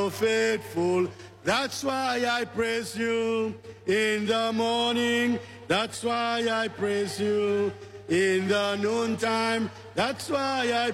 so faithful. That's why I praise you in the morning. That's why I praise you in the noontime. That's why I